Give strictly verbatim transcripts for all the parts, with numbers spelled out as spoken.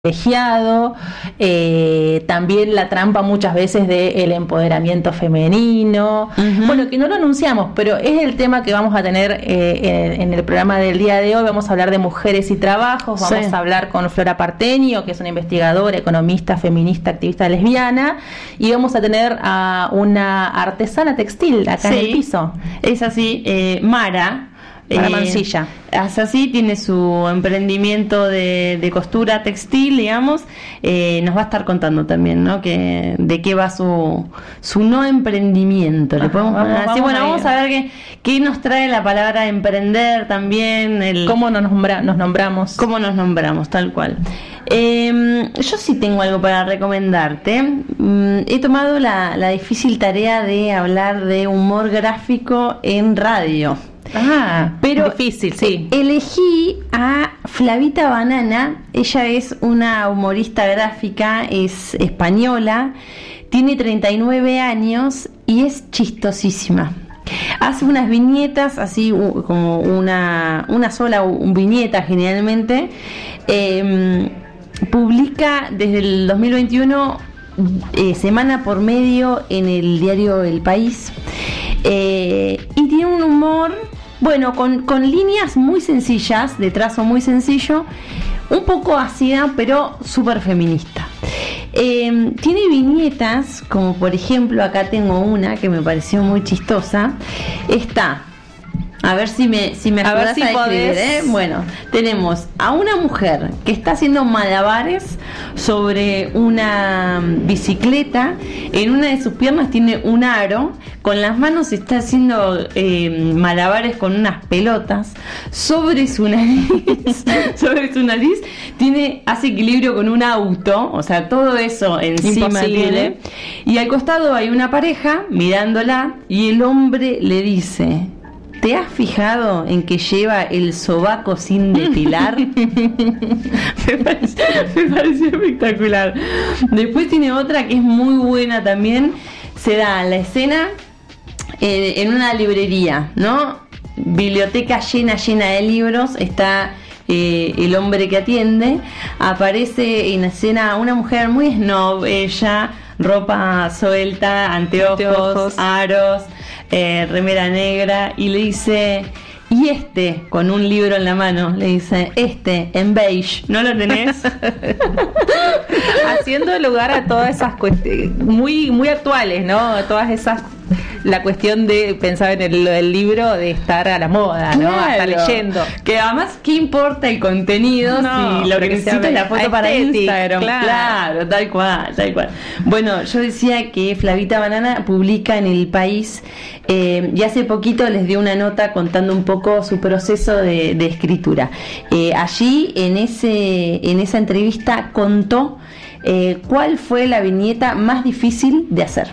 privilegiado, eh, también la trampa muchas veces del empoderamiento femenino, uh-huh. Bueno, que no lo anunciamos, pero es el tema que vamos a tener eh, en, en el programa del día de hoy. Vamos a hablar de mujeres y trabajos, vamos sí. a hablar con Flora Partenio, que es una investigadora, economista, feminista, activista lesbiana, y vamos a tener a una artesana textil acá sí. en el piso. Es así, eh, Mara. Mara Mancilla. Eh, así tiene su emprendimiento de, de costura textil, digamos. Eh, nos va a estar contando también, ¿no? Que de qué va su su no emprendimiento. Le podemos vamos, así, vamos bueno, a vamos a ver qué, qué nos trae la palabra emprender también. El, ¿Cómo nos, nombra, nos nombramos? ¿Cómo nos nombramos? Tal cual. Eh, yo sí tengo algo para recomendarte. Mm, he tomado la, la difícil tarea de hablar de humor gráfico en radio. Ah, pero difícil, sí. Elegí a Flavita Banana. Ella es una humorista gráfica, es española, tiene treinta y nueve años y es chistosísima. Hace unas viñetas, así como una, una sola viñeta generalmente. Eh, publica desde el dos mil veintiuno eh, semana por medio en el diario El País. Eh, y tiene un humor, bueno, con, con líneas muy sencillas, de trazo muy sencillo, un poco ácida, pero súper feminista. Eh, tiene viñetas, como por ejemplo, acá tengo una que me pareció muy chistosa. Está, a ver si me, si me ayudas a, si a escribir, ¿eh? Bueno, tenemos a una mujer que está haciendo malabares sobre una bicicleta. En una de sus piernas tiene un aro. Con las manos está haciendo eh, malabares con unas pelotas. Sobre su nariz, sobre su nariz tiene, hace equilibrio con un auto. O sea, todo eso encima Imposible. tiene. Y al costado hay una pareja mirándola y el hombre le dice: ¿te has fijado en que lleva el sobaco sin depilar? me, pareció, me pareció espectacular. Después tiene otra que es muy buena también. Se da la escena eh, en una librería, ¿no? Biblioteca llena, llena de libros. Está eh, el hombre que atiende. Aparece en escena una mujer muy snob, ella, ropa suelta, anteojos, anteojos. aros, eh, remera negra, y le dice: y este, con un libro en la mano, le dice: este, en beige, ¿no lo tenés? Haciendo lugar a todas esas cuestiones muy, muy actuales, ¿no? Todas esas, la cuestión de pensar en el, el libro, de estar a la moda, ¿no? Claro. Estar leyendo. Que además, ¿qué importa el contenido no, si lo que necesita es la foto para Instagram? Claro. claro, tal cual, tal cual. Bueno, yo decía que Flavita Banana publica en El País eh, y hace poquito les dio una nota contando un poco su proceso de, de escritura. Eh, allí, en ese, en esa entrevista, contó eh, cuál fue la viñeta más difícil de hacer.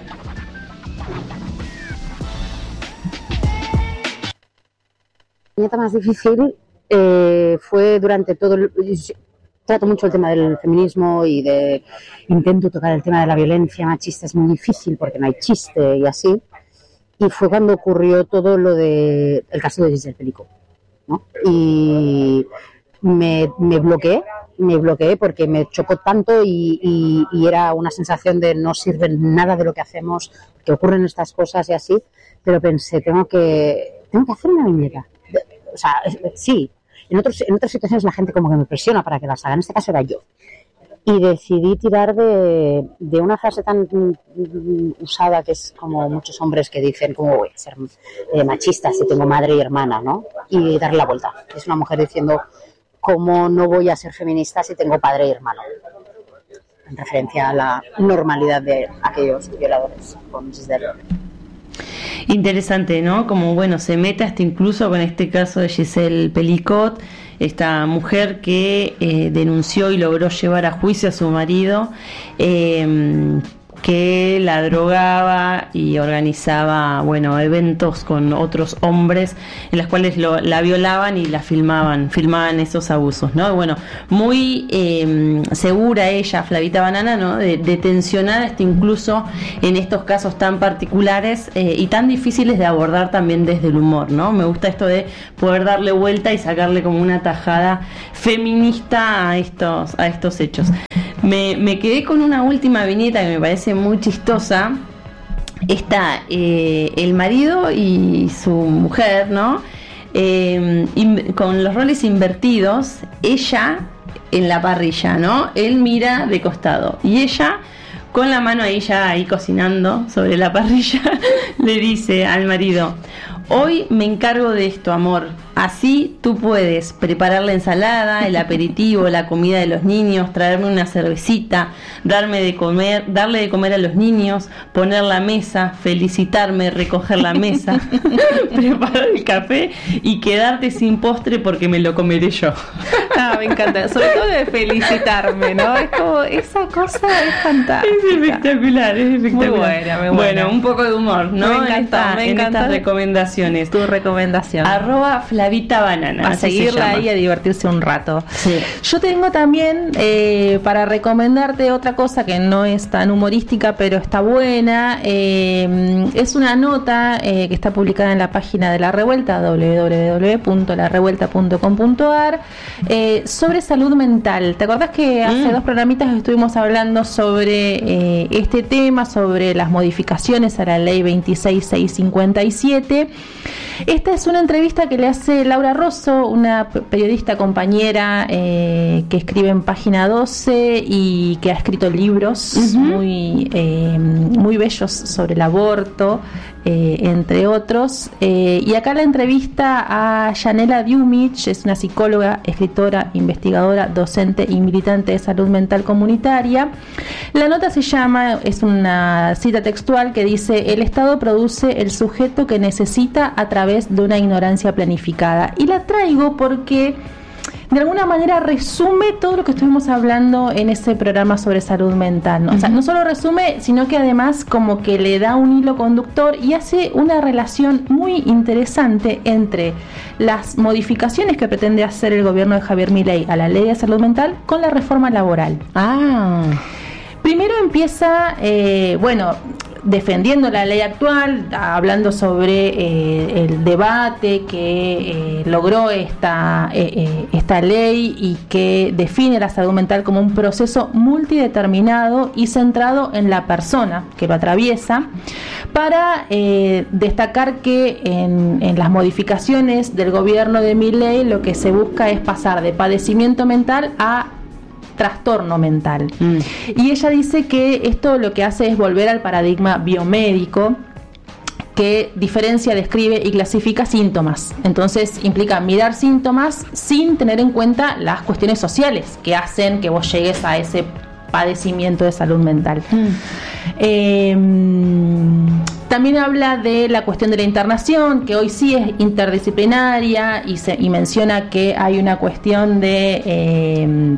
La viñeta más difícil eh, fue durante todo el... Trato mucho el tema del feminismo y de intento tocar el tema de la violencia machista. Es muy difícil porque no hay chiste y así. Y fue cuando ocurrió todo lo de el caso de Giselle Pelicot, ¿no? Y me, me bloqueé, me bloqueé porque me chocó tanto y, y, y era una sensación de no sirve nada de lo que hacemos, que ocurren estas cosas y así. Pero pensé, tengo que, tengo que hacer una viñeta. O sea, sí. En, otros, en otras situaciones la gente como que me presiona para que las haga. En este caso era yo. Y decidí tirar de, de una frase tan usada que es como muchos hombres que dicen: ¿cómo voy a ser eh, machista si tengo madre y hermana, ¿no? Y darle la vuelta. Es una mujer diciendo: ¿cómo no voy a ser feminista si tengo padre y hermano? En referencia a la normalidad de aquellos violadores con Giselle. Interesante, ¿no? Como, bueno, se mete hasta incluso con este caso de Giselle Pelicot, esta mujer que eh, denunció y logró llevar a juicio a su marido eh, que la drogaba y organizaba, bueno, eventos con otros hombres en los cuales lo, la violaban y la filmaban, filmaban esos abusos, ¿no? Bueno, muy eh, segura ella, Flavita Banana, ¿no? De, de tensionada, este, incluso en estos casos tan particulares eh, y tan difíciles de abordar también desde el humor, ¿no? Me gusta esto de poder darle vuelta y sacarle como una tajada feminista a estos, a estos hechos. Me, me quedé con una última viñeta que me parece muy chistosa. Está eh, el marido y su mujer, ¿no? Eh, in, con los roles invertidos, ella en la parrilla, ¿no? Él mira de costado y ella con la mano ahí ya ahí cocinando sobre la parrilla le dice al marido: hoy me encargo de esto, amor. Así tú puedes preparar la ensalada, el aperitivo, la comida de los niños, traerme una cervecita, darme de comer, darle de comer a los niños, poner la mesa, felicitarme, recoger la mesa, preparar el café y quedarte sin postre porque me lo comeré yo. Ah, me encanta. Sobre todo de felicitarme, ¿no? Es como, esa cosa es fantástica. Es espectacular, es espectacular. Muy buena, muy buena. Bueno, un poco de humor, ¿no? Me encanta, en, esta, me en encanta estas recomendaciones. Tu recomendación. Arroba Flavita Banana. A seguirla ahí y a divertirse un rato. Sí. Yo tengo también eh, para recomendarte otra cosa que no es tan humorística, pero está buena. Eh, es una nota eh, que está publicada en la página de La Revuelta, doble u doble u doble u punto la revuelta punto com punto a r, eh, sobre salud mental. ¿Te acordás que hace mm. dos programitas estuvimos hablando sobre eh, este tema, sobre las modificaciones a la ley veintiséis mil seiscientos cincuenta y siete? Esta es una entrevista que le hace Laura Rosso, una periodista compañera eh, que escribe en Página doce y que ha escrito libros uh-huh. muy, eh, muy bellos sobre el aborto, eh, entre otros. Eh, y acá la entrevista a Yanela Diumich, es una psicóloga, escritora, investigadora, docente y militante de salud mental comunitaria. La nota se llama, es una cita textual que dice: el Estado produce el sujeto que necesita a través de una ignorancia planificada. Y la traigo porque de alguna manera resume todo lo que estuvimos hablando en ese programa sobre salud mental, ¿no? Uh-huh. O sea, no solo resume, sino que además como que le da un hilo conductor y hace una relación muy interesante entre las modificaciones que pretende hacer el gobierno de Javier Milei a la ley de salud mental con la reforma laboral. Ah, primero empieza, eh, bueno, defendiendo la ley actual, hablando sobre eh, el debate que eh, logró esta, eh, eh, esta ley y que define la salud mental como un proceso multideterminado y centrado en la persona que lo atraviesa, para eh, destacar que en, en las modificaciones del gobierno de Milei lo que se busca es pasar de padecimiento mental a trastorno mental. Mm. Y ella dice que esto lo que hace es volver al paradigma biomédico, que diferencia, describe y clasifica síntomas. Entonces implica mirar síntomas sin tener en cuenta las cuestiones sociales que hacen que vos llegues a ese padecimiento de salud mental. Mm. Eh, también habla de la cuestión de la internación, que hoy sí es interdisciplinaria, y, se, y menciona que hay una cuestión de eh,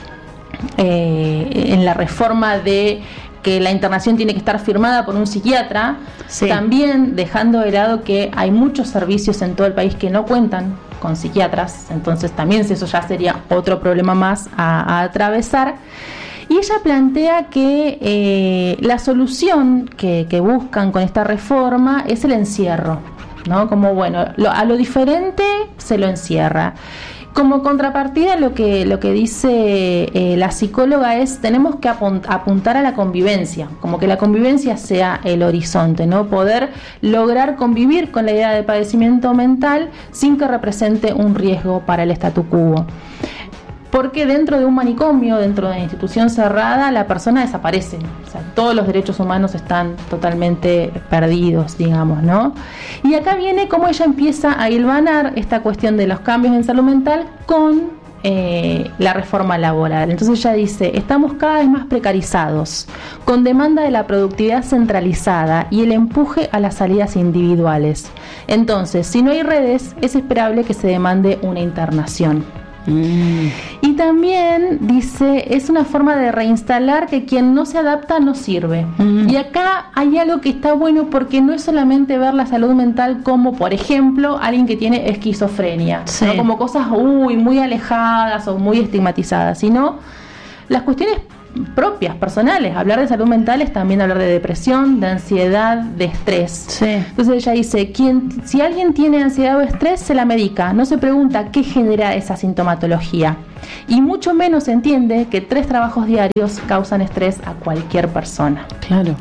eh, en la reforma de que la internación tiene que estar firmada por un psiquiatra, sí. También dejando de lado que hay muchos servicios en todo el país que no cuentan con psiquiatras, entonces también eso ya sería otro problema más a, a atravesar. Y ella plantea que eh, la solución que, que buscan con esta reforma es el encierro, ¿no? Como bueno, lo, a lo diferente se lo encierra. Como contrapartida, lo que lo que dice eh, la psicóloga es: tenemos que apunt- apuntar a la convivencia, como que la convivencia sea el horizonte, ¿no? Poder lograr convivir con la idea de padecimiento mental sin que represente un riesgo para el statu quo. Porque dentro de un manicomio, dentro de una institución cerrada, la persona desaparece. O sea, todos los derechos humanos están totalmente perdidos, digamos, ¿no? Y acá viene cómo ella empieza a hilvanar esta cuestión de los cambios en salud mental con eh, la reforma laboral. Entonces ella dice: estamos cada vez más precarizados, con demanda de la productividad centralizada y el empuje a las salidas individuales. Entonces, si no hay redes, es esperable que se demande una internación. Mm. Y también dice, es una forma de reinstalar que quien no se adapta no sirve. Mm. Y acá hay algo que está bueno porque no es solamente ver la salud mental como, por ejemplo, alguien que tiene esquizofrenia, sí. ¿no? Como cosas uy, muy alejadas o muy estigmatizadas, sino las cuestiones propias, personales. Hablar de salud mental es también hablar de depresión, de ansiedad, de estrés. Sí. Entonces ella dice, quien, si alguien tiene ansiedad o estrés, se la medica. No se pregunta qué genera esa sintomatología. Y mucho menos se entiende que tres trabajos diarios causan estrés a cualquier persona. Claro.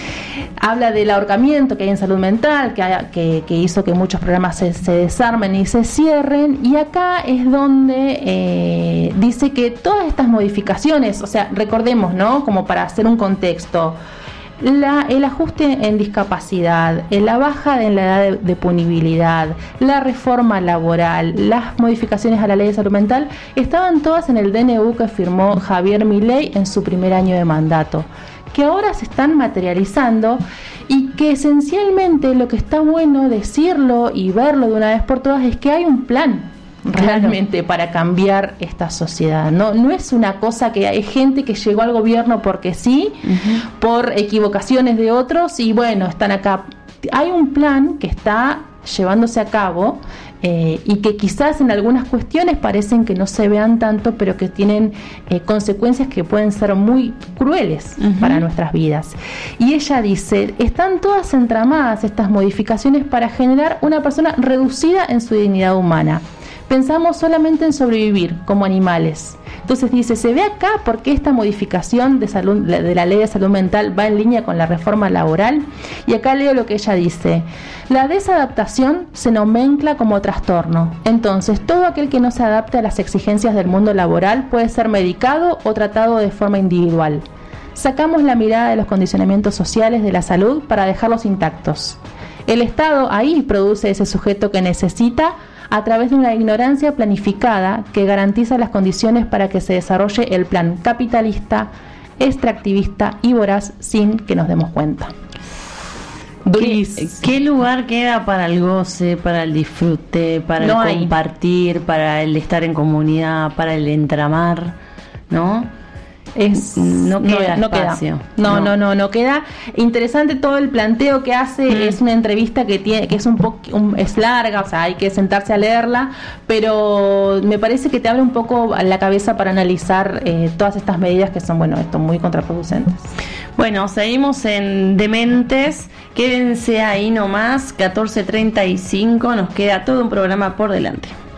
Habla del ahorcamiento que hay en salud mental, que, haya, que, que hizo que muchos programas se, se desarmen y se cierren, y acá es donde eh, dice que todas estas modificaciones, o sea, recordemos, ¿no? Como para hacer un contexto, la, el ajuste en discapacidad, la baja en la edad de, de punibilidad, la reforma laboral, las modificaciones a la ley de salud mental, estaban todas en el D N U que firmó Javier Milei en su primer año de mandato, que ahora se están materializando y que esencialmente lo que está bueno decirlo y verlo de una vez por todas es que hay un plan realmente claro. para cambiar esta sociedad. No, no es una cosa que hay gente que llegó al gobierno porque sí, uh-huh. por equivocaciones de otros y bueno, están acá. Hay un plan que está llevándose a cabo eh, y que quizás en algunas cuestiones parecen que no se vean tanto, pero que tienen eh, consecuencias que pueden ser muy crueles uh-huh. para nuestras vidas. Y ella dice, están todas entramadas estas modificaciones para generar una persona reducida en su dignidad humana. Pensamos solamente en sobrevivir como animales. Entonces dice, se ve acá porque esta modificación de, salud, de la ley de salud mental va en línea con la reforma laboral. Y acá leo lo que ella dice. La desadaptación se nomencla como trastorno. Entonces, todo aquel que no se adapte a las exigencias del mundo laboral puede ser medicado o tratado de forma individual. Sacamos la mirada de los condicionamientos sociales de la salud para dejarlos intactos. El Estado ahí produce ese sujeto que necesita a través de una ignorancia planificada que garantiza las condiciones para que se desarrolle el plan capitalista, extractivista y voraz sin que nos demos cuenta. ¿Qué, ¿Qué lugar queda para el goce, para el disfrute, para no el hay. compartir, para el estar en comunidad, para el entramar, ¿no? Es, no queda no, espacio. No, queda. No, no, no, no, no queda. Interesante todo el planteo que hace. Mm. Es una entrevista que tiene, que es un poco, un, es larga, o sea, hay que sentarse a leerla, pero me parece que te abre un poco la cabeza para analizar eh, todas estas medidas que son, bueno, esto muy contraproducentes. Bueno, seguimos en Dementes. Quédense ahí nomás, catorce treinta y cinco, nos queda todo un programa por delante.